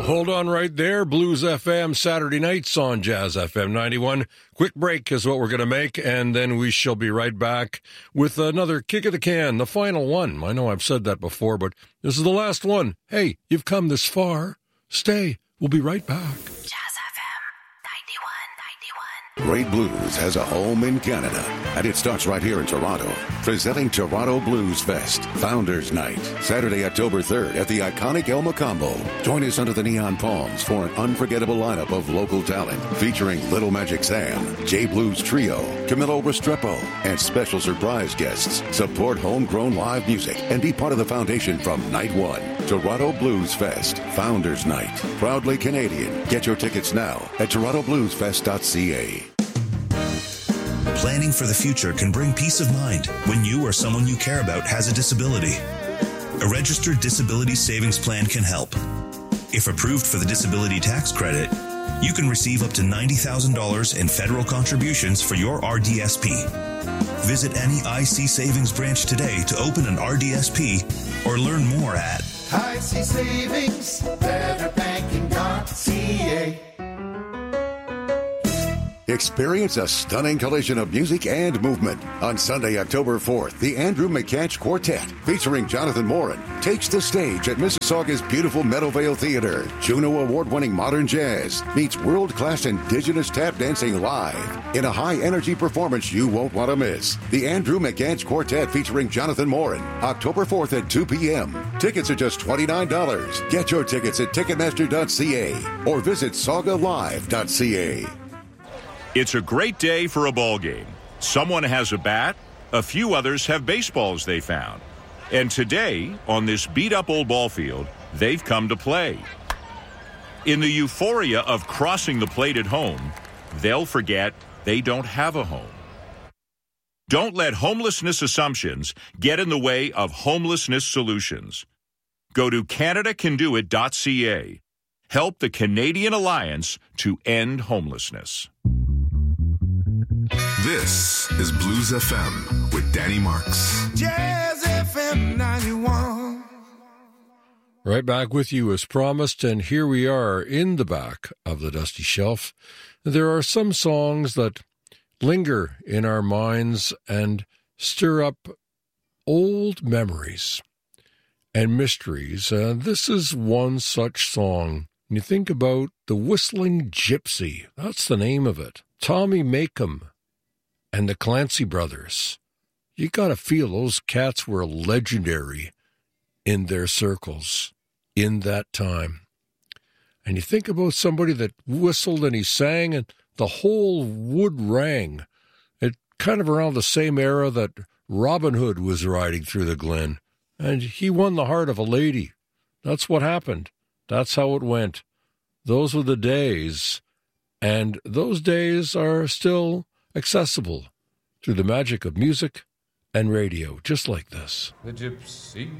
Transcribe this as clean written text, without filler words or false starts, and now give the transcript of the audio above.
Hold on right there. Blues FM Saturday nights on Jazz FM 91. Quick break is what we're going to make, and then we shall be right back with another kick of the can, the final one. I know I've said that before, but this is the last one. Hey, you've come this far. Stay. We'll be right back. Great Blues has a home in Canada, and it starts right here in Toronto. Presenting Toronto Blues Fest, Founders Night, Saturday, October 3rd at the iconic El Mocambo. Join us under the neon palms for an unforgettable lineup of local talent, featuring Little Magic Sam, J Blues Trio, Camilo Restrepo, and special surprise guests. Support homegrown live music and be part of the foundation from night one. Toronto Blues Fest, Founders Night. Proudly Canadian. Get your tickets now at torontobluesfest.ca. Planning for the future can bring peace of mind when you or someone you care about has a disability. A registered disability savings plan can help. If approved for the disability tax credit, you can receive up to $90,000 in federal contributions for your RDSP. Visit any IC Savings branch today to open an RDSP or learn more at IC Savings, betterbanking.ca. Experience a stunning collision of music and movement. On Sunday, October 4th, the Andrew McCatch Quartet, featuring Jonathan Morin, takes the stage at Mississauga's beautiful Meadowvale Theatre. Juno Award-winning modern jazz meets world-class indigenous tap dancing live in a high-energy performance you won't want to miss. The Andrew McCatch Quartet featuring Jonathan Morin, October 4th at 2 p.m. Tickets are just $29. Get your tickets at Ticketmaster.ca or visit SaugaLive.ca. It's a great day for a ball game. Someone has a bat, a few others have baseballs they found. And today, on this beat-up old ball field, they've come to play. In the euphoria of crossing the plate at home, they'll forget they don't have a home. Don't let homelessness assumptions get in the way of homelessness solutions. Go to CanadaCanDoIt.ca. Help the Canadian Alliance to end homelessness. This is Blues FM with Danny Marks. Jazz FM 91. Right back with you as promised, and here we are in the back of the dusty shelf. There are some songs that linger in our minds and stir up old memories and mysteries. This is one such song. You think about The Whistling Gypsy. That's the name of it. Tommy Makem and the Clancy Brothers. You got to feel those cats were legendary in their circles in that time. And you think about somebody that whistled and he sang and the whole wood rang. It kind of around the same era that Robin Hood was riding through the glen. And he won the heart of a lady. That's what happened. That's how it went. Those were the days. And those days are still accessible through the magic of music and radio, just like this. The gypsy